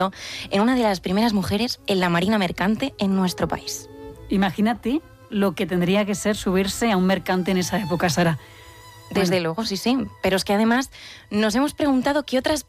en una de las primeras mujeres en la marina mercante en nuestro país. Imagínate lo que tendría que ser subirse a un mercante en esa época, Sara. Desde luego, sí. Pero es que además nos hemos preguntado qué otras